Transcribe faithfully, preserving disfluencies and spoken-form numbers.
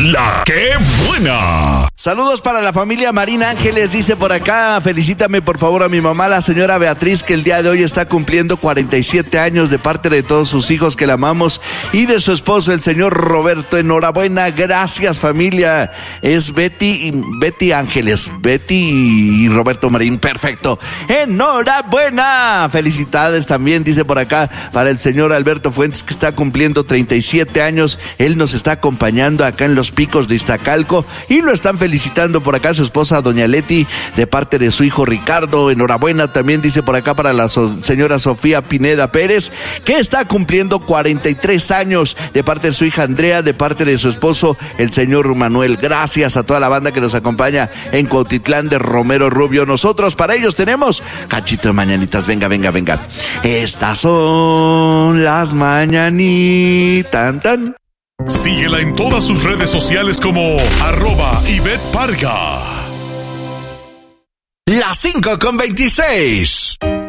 La que buena. Saludos para la familia Marín Ángeles, dice por acá, felicítame por favor a mi mamá, la señora Beatriz, que el día de hoy está cumpliendo cuarenta y siete años, de parte de todos sus hijos que la amamos, y de su esposo, el señor Roberto. Enhorabuena, gracias familia. Es Betty, Betty Ángeles, Betty y Roberto Marín, perfecto. Enhorabuena, felicidades también, dice por acá, para el señor Alberto Fuentes, que está cumpliendo treinta y siete años, él nos está acompañando acá en Los Picos de Iztacalco, y lo están felicitando por acá su esposa doña Leti, de parte de su hijo Ricardo. Enhorabuena también, dice por acá, para la so- señora Sofía Pineda Pérez, que está cumpliendo cuarenta y tres años, de parte de su hija Andrea, de parte de su esposo el señor Manuel. Gracias a toda la banda que nos acompaña en Cuautitlán de Romero Rubio. Nosotros para ellos tenemos cachito de mañanitas. Venga, venga, venga. Estas son las mañanitas. Tan. Síguela en todas sus redes sociales como arroba Ivette Parga. Las cinco con veintiséis.